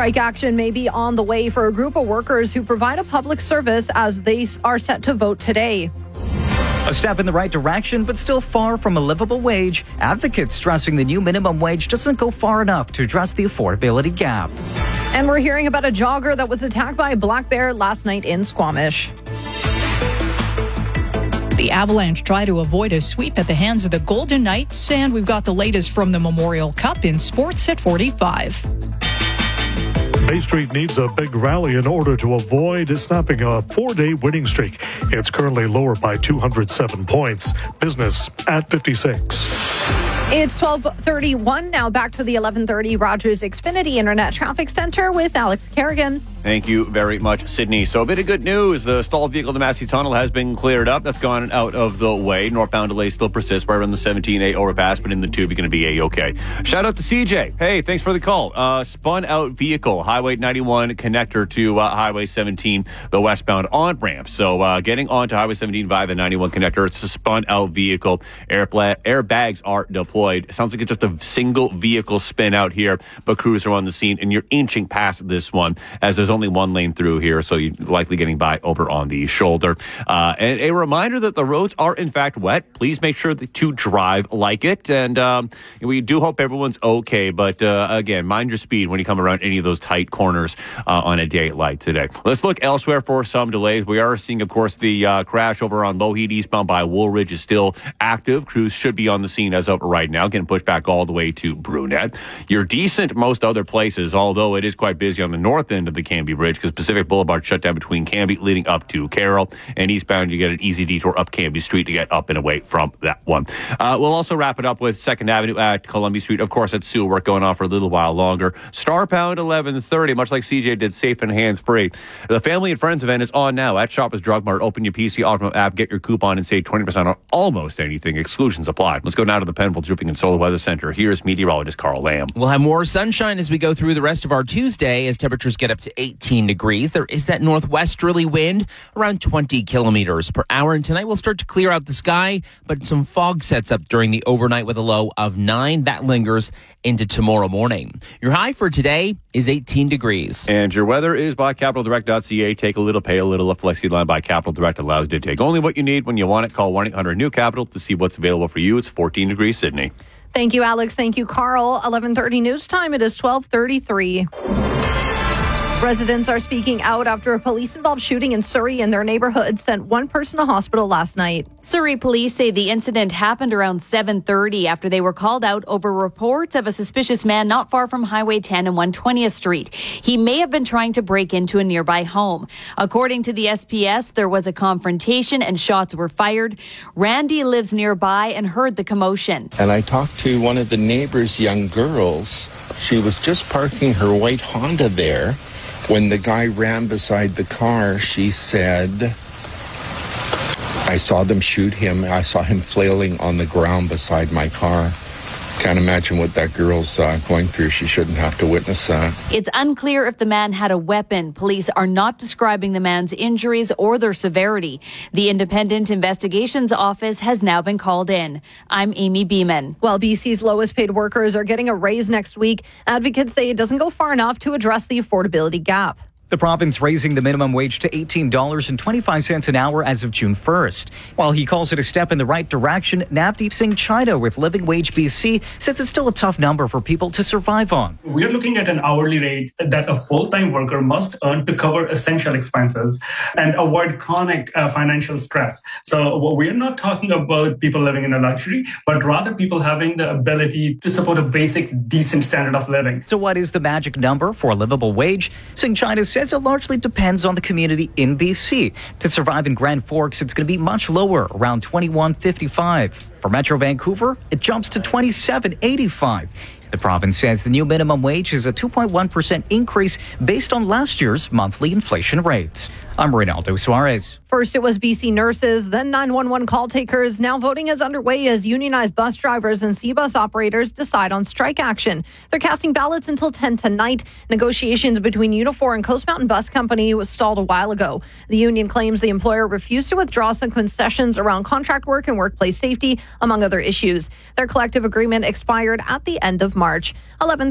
Strike action may be on the way for a group of workers who provide a public service as they are set to vote today. A step in the right direction, but still far from a livable wage. Advocates stressing the new minimum wage doesn't go far enough to address the affordability gap. And we're hearing about a jogger that was attacked by a black bear last night in Squamish. The Avalanche try to avoid a sweep at the hands of the Golden Knights, and we've got the latest from the Memorial Cup in sports at 45. Bay Street needs a big rally in order to avoid snapping a 4-day winning streak. It's currently lower by 207 points. Business at 56. It's 12:31 now. Back to the 11:30 Rogers Xfinity Internet Traffic Center with Alex Kerrigan. Thank you very much, Sydney. So a bit of good news. The stalled vehicle, the Massey Tunnel, has been cleared up. That's gone out of the way. Northbound delays still persist right around the 17A overpass, but in the tube, you're going to be A-OK. Shout out to CJ. Hey, thanks for the call. Spun out vehicle, Highway 91 connector to Highway 17, the westbound on-ramp. So getting onto Highway 17 via the 91 connector, it's a spun out vehicle. Airbags are deployed. Sounds like it's just a single vehicle spin out here, but crews are on the scene, and you're inching past this one as there's only one lane through here, so you're likely getting by over on the shoulder. And a reminder that the roads are in fact wet. Please make sure to drive like it, and we do hope everyone's okay, but again, mind your speed when you come around any of those tight corners on a day like today. Let's look elsewhere for some delays. We are seeing, of course, the crash over on Lougheed eastbound by Woolridge is still active. Crews should be on the scene as of right now, getting pushed back all the way to Brunette. You're decent most other places, although it is quite busy on the north end of the Cambie Bridge because Pacific Boulevard shut down between Cambie leading up to Carroll, and eastbound you get an easy detour up Cambie Street to get up and away from that one. We'll also wrap it up with 2nd Avenue at Columbia Street. Of course, that's sewer work going on for a little while longer. Star Pound 11:30, much like CJ did, safe and hands-free. The Family and Friends event is on now at Shoppers Drug Mart. Open your PC Optima app, get your coupon, and save 20% on almost anything. Exclusions apply. Let's go now to the Penfolds Roofing and Solar Weather Center. Here's meteorologist Carl Lamb. We'll have more sunshine as we go through the rest of our Tuesday as temperatures get up to 18 degrees. There is that northwesterly wind around 20 kilometers per hour. And tonight we'll start to clear out the sky, but some fog sets up during the overnight with a low of 9. That lingers into tomorrow morning. Your high for today is 18 degrees. And your weather is by CapitalDirect.ca. Take a little, pay a little. A Flexi line by Capital Direct allows you to take only what you need when you want it. Call 1-800-NEW-CAPITAL to see what's available for you. It's 14 degrees, Sydney. Thank you, Alex. Thank you, Carl. 11:30 news time. It is 12:33. Residents are speaking out after a police-involved shooting in Surrey in their neighborhood sent one person to hospital last night. Surrey police say the incident happened around 7:30 after they were called out over reports of a suspicious man not far from Highway 10 and 120th Street. He may have been trying to break into a nearby home. According to the SPS, there was a confrontation and shots were fired. Randy lives nearby and heard the commotion. And I talked to one of the neighbor's young girls. She was just parking her white Honda there. When the guy ran beside the car, she said, I saw them shoot him. I saw him flailing on the ground beside my car. Can't imagine what that girl's going through. She shouldn't have to witness that. It's unclear if the man had a weapon. Police are not describing the man's injuries or their severity. The Independent Investigations Office has now been called in. I'm Amy Beeman. While BC's lowest paid workers are getting a raise next week, advocates say it doesn't go far enough to address the affordability gap. The province raising the minimum wage to $18.25 an hour as of June 1st. While he calls it a step in the right direction, Navdeep Singh Chida with Living Wage BC says it's still a tough number for people to survive on. We're looking at an hourly rate that a full-time worker must earn to cover essential expenses and avoid chronic financial stress. So we're not talking about people living in a luxury, but rather people having the ability to support a basic, decent standard of living. So what is the magic number for a livable wage? Singh Chida says it largely depends on the community in BC. To survive in Grand Forks, it's going to be much lower, around $21.55. For Metro Vancouver, it jumps to $27.85. The province says the new minimum wage is a 2.1% increase based on last year's monthly inflation rates. I'm Reynaldo Suarez. First, it was BC nurses, then 911 call takers. Now voting is underway as unionized bus drivers and C-bus operators decide on strike action. They're casting ballots until 10 tonight. Negotiations between Unifor and Coast Mountain Bus Company was stalled a while ago. The union claims the employer refused to withdraw some concessions around contract work and workplace safety, among other issues. Their collective agreement expired at the end of March.